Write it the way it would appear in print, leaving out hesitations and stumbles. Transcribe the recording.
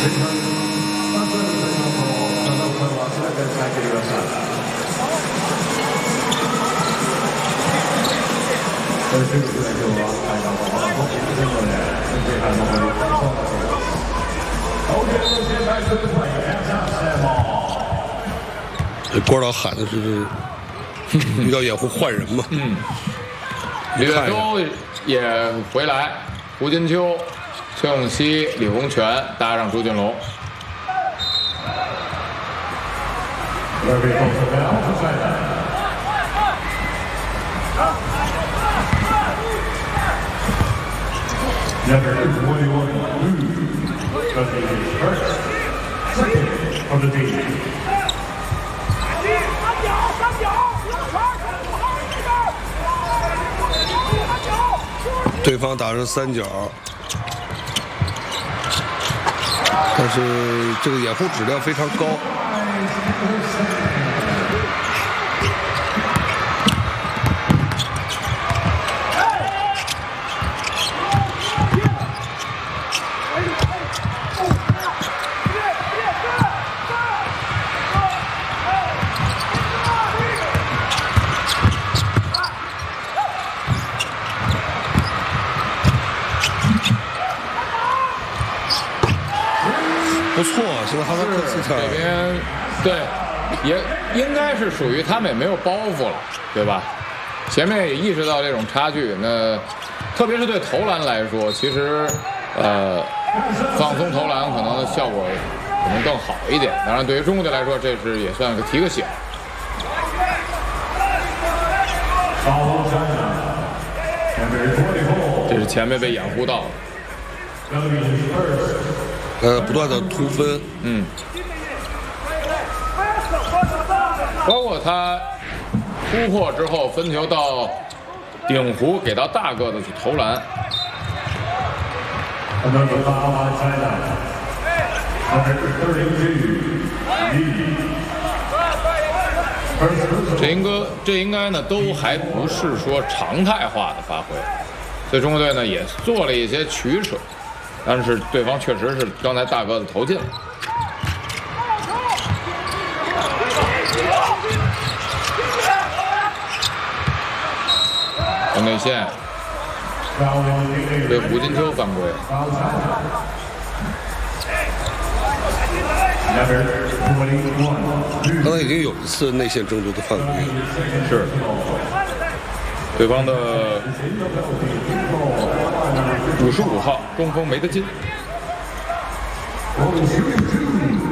这官导喊的是遇到掩护换人嘛？ 李月洲也回来，胡金秋、崔永熙、李洪权搭上朱俊龙。 Number 21, of the first, second of the team. 对方打成三角，但是这个掩护质量非常高。不错，现在哈萨克斯坦这边对，也应该是属于他们也没有包袱了，对吧？前面也意识到这种差距，那特别是对投篮来说，其实放松投篮可能效果可能更好一点。当然，对于中国队来说，这是也算个提个醒。这是前面被掩护到的。 不断的突分， 包括他突破之后分球到顶弧，给到大个子去投篮。这应该呢都还不是说常态化的发挥，所以中国队呢也做了一些取舍。但是对方确实是刚才大个子投进了。从内线对胡金秋犯规。 刚才已经有一次内线争夺的犯规， 是对方的55号中锋没得进。